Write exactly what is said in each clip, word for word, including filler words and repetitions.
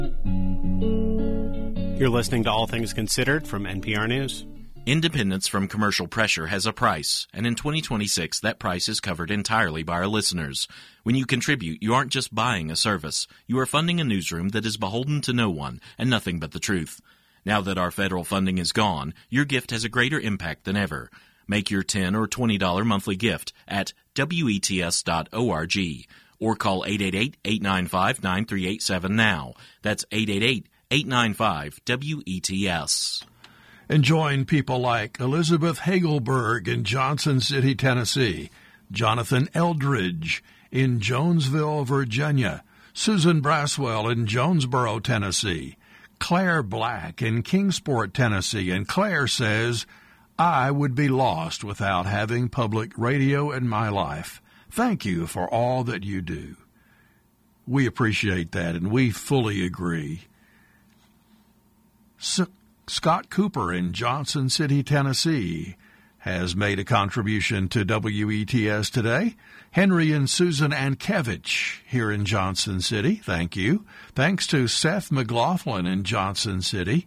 You're listening to All Things Considered from N P R News. Independence from commercial pressure has a price, and in twenty twenty-six, that price is covered entirely by our listeners. When you contribute, you aren't just buying a service. You are funding a newsroom that is beholden to no one and nothing but the truth. Now that our federal funding is gone, your gift has a greater impact than ever. Make your ten dollars or twenty dollars monthly gift at W E T S dot org or call eight eight eight, eight nine five, nine three eight seven now. That's eight eight eight, eight nine five, W E T S. And join people like Elizabeth Hagelberg in Johnson City, Tennessee, Jonathan Eldridge in Jonesville, Virginia, Susan Braswell in Jonesboro, Tennessee, Claire Black in Kingsport, Tennessee, and Claire says, I would be lost without having public radio in my life. Thank you for all that you do. We appreciate that, and we fully agree. So, Scott Cooper in Johnson City, Tennessee, has made a contribution to W E T S today. Henry and Susan Ankevich here in Johnson City, thank you. Thanks to Seth McLaughlin in Johnson City,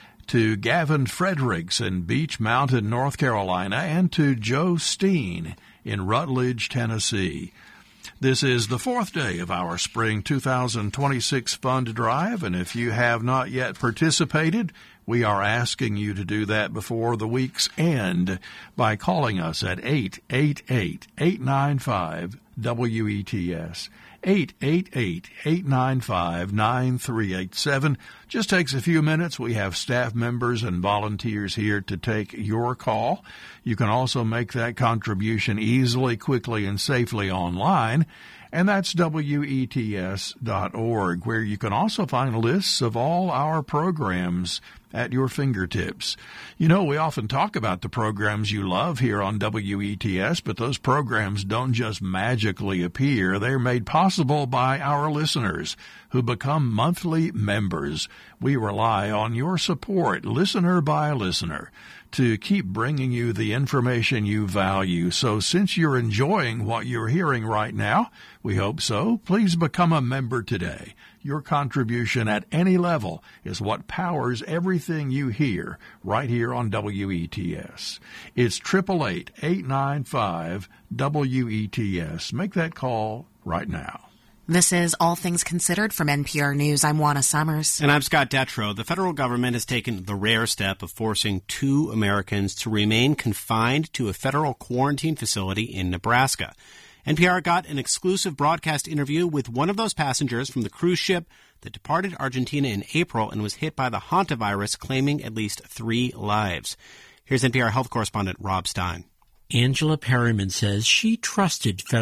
to Gavin Fredericks in Beach Mountain, North Carolina, and to Joe Steen in Rutledge, Tennessee. This is the fourth day of our Spring two thousand twenty-six Fund Drive, and if you have not yet participated, we are asking you to do that before the week's end by calling us at eight eight eight, eight nine five, W E T S, eight eight eight, eight nine five, nine three eight seven. Just takes a few minutes. We have staff members and volunteers here to take your call. You can also make that contribution easily, quickly, and safely online, and that's W E T S dot org, where you can also find lists of all our programs at your fingertips. You know, we often talk about the programs you love here on W E T S, but those programs don't just magically appear. They're made possible by our listeners who become monthly members. We rely on your support, listener by listener, to keep bringing you the information you value. So since you're enjoying what you're hearing right now, we hope so, please become a member today. Your contribution at any level is what powers everything you hear right here on W E T S. It's eight eight eight, eight nine five, W E T S. Make that call right now. This is All Things Considered from N P R News. I'm Juana Summers. And I'm Scott Detrow. The federal government has taken the rare step of forcing two Americans to remain confined to a federal quarantine facility in Nebraska. N P R got an exclusive broadcast interview with one of those passengers from the cruise ship that departed Argentina in April and was hit by the hantavirus, claiming at least three lives. Here's N P R health correspondent Rob Stein. Angela Perryman says she trusted federal